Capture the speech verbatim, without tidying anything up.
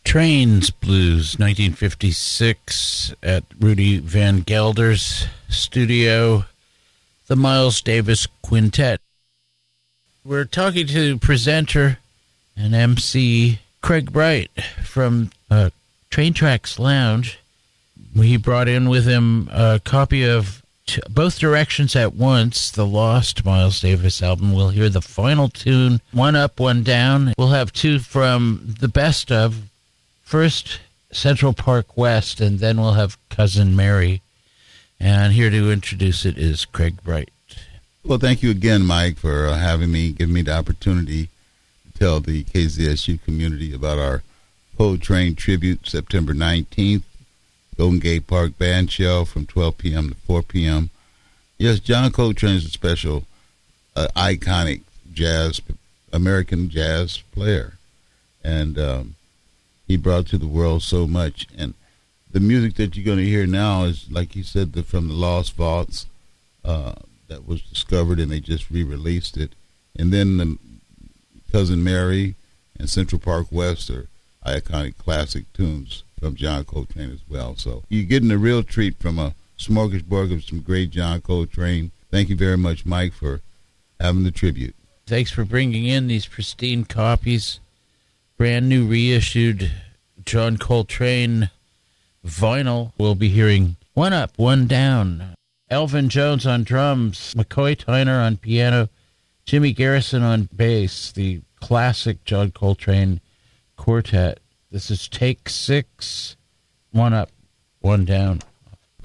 Trains Blues, nineteen fifty-six, at Rudy Van Gelder's studio, the Miles Davis Quintet. We're talking to presenter and M C Craig Bright from uh, Train Tracks Lounge. He brought in with him a copy of t- Both Directions at Once, the lost Miles Davis album. We'll hear the final tune, One Up, One Down. We'll have two from the best of. First, Central Park West, and then we'll have Cousin Mary. And here to introduce it is Craig Bright. Well, thank you again, Mike, for uh, having me, giving me the opportunity to tell the K Z S U community about our Poe Train tribute, September nineteenth, Golden Gate Park Band Shell from twelve p.m. to four p.m. Yes, John Coltrane is a special, uh, iconic jazz, American jazz player. And um, he brought to the world so much. And the music that you're going to hear now is, like he said, the, from the Lost Vaults uh, that was discovered, and they just re-released it. And then the Cousin Mary and Central Park West are iconic classic tunes from John Coltrane as well. So you're getting a real treat from a smorgasbord of some great John Coltrane. Thank you very much, Mike, for having the tribute. Thanks for bringing in these pristine copies. Brand new reissued John Coltrane vinyl. We'll be hearing One Up, One Down. Elvin Jones on drums, McCoy Tyner on piano, Jimmy Garrison on bass, the classic John Coltrane quartet. This is take six, One Up, One Down.